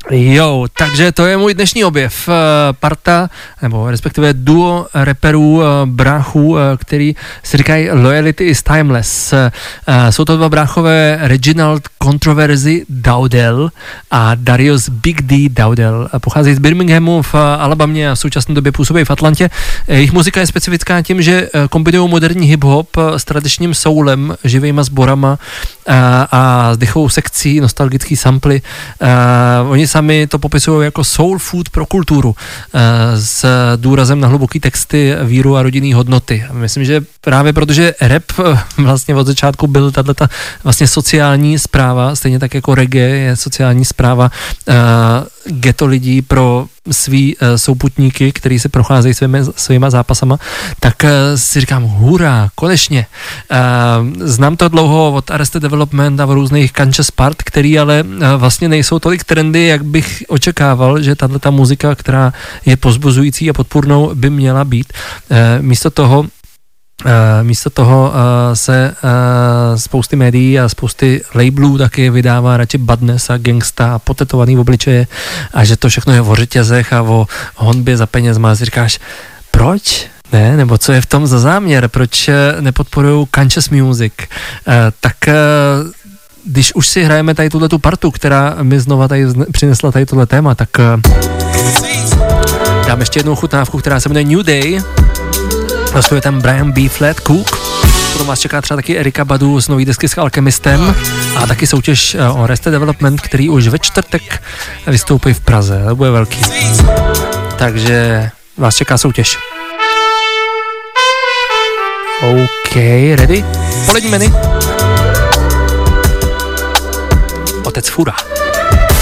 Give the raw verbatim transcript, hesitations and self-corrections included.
Jo, takže to je můj dnešní objev. Parta, nebo respektive duo reperů, bráchů, který si říkají Loyalty is Timeless. Jsou to dva bráchové, Reginald Controversy Dowdell a Darius Big D Dowdell. Pocházejí z Birminghamu v Alabamě a v současné době působí v Atlantě. Jejich muzika je specifická tím, že kombinují moderní hip-hop s tradičním soulem, živejma sborama a, a s dechovou sekcí, nostalgický samply. Oni sami to popisují jako soul food pro kulturu s důrazem na hluboký texty, víru a rodinný hodnoty. Myslím, že právě protože rap vlastně od začátku byl tato vlastně sociální zpráva, stejně tak jako reggae je sociální zpráva ghetto lidí pro svý uh, souputníky, který se procházejí svými, svýma zápasama, tak uh, si říkám, hurá, konečně. Uh, znám to dlouho od Arrested Development a v různých Conscious Part, který ale uh, vlastně nejsou tolik trendy, jak bych očekával, že tato muzika, která je pozbuzující a podpůrnou, by měla být. Uh, místo toho Uh, místo toho uh, se uh, spousty médií a spousty labelů taky vydává radši badness a gangsta a potetovaný v obličeje a že to všechno je o řetězech a o honbě za penězma a si říkáš, proč? Ne, nebo co je v tom za záměr? Proč nepodporují conscious music? Uh, tak uh, když už si hrajeme tady tuhletu partu, která mi znova tady přinesla tady tohle téma, tak uh, dám ještě jednou chutnávku, která se jmenuje New Day. Vlastně je tam Brian B. Flat Cook, potom vás čeká třeba taky Erika Badu z nový desky s Alchemistem a taky soutěž o Arrested Development, který už ve čtvrtek vystoupí v Praze, to bude velký. Takže vás čeká soutěž. OK, ready? Polední menu. Otec Fura.